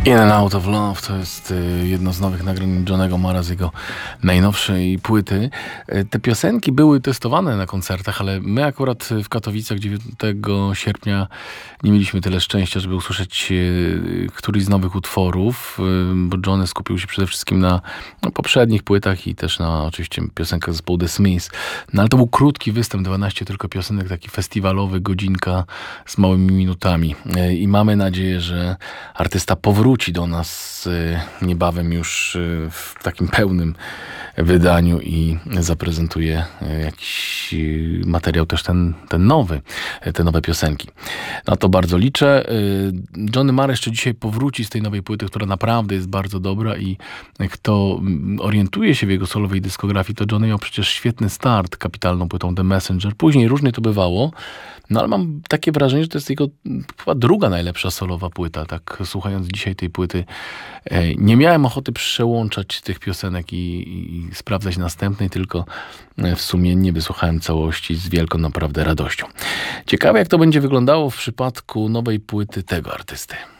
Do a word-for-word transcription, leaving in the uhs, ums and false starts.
In and Out of Love to jest y, jedno z nowych nagrań Johnnego Marra z jego najnowszej płyty. Y, te piosenki były testowane na koncertach, ale my akurat w Katowicach dziewiątego sierpnia nie mieliśmy tyle szczęścia, żeby usłyszeć y, któryś z nowych utworów, y, bo Johnny skupił się przede wszystkim na no, poprzednich płytach i też na oczywiście piosenkach zespołu The Smiths. No ale to był krótki występ, dwanaście tylko piosenek, taki festiwalowy, godzinka z małymi minutami. Y, I mamy nadzieję, że artysta powróci do nas niebawem już w takim pełnym wydaniu i zaprezentuje jakiś materiał też ten, ten nowy, te nowe piosenki. Na to bardzo liczę. Johnny Marr jeszcze dzisiaj powróci z tej nowej płyty, która naprawdę jest bardzo dobra i kto orientuje się w jego solowej dyskografii, to Johnny miał przecież świetny start kapitalną płytą The Messenger. Później różnie to bywało, no ale mam takie wrażenie, że to jest jego chyba druga najlepsza solowa płyta. Tak słuchając dzisiaj tej płyty, nie miałem ochoty przełączać tych piosenek i, i sprawdzać następnej, tylko w sumie nie wysłuchałem całości z wielką naprawdę radością. Ciekawe, jak to będzie wyglądało w przypadku nowej płyty tego artysty.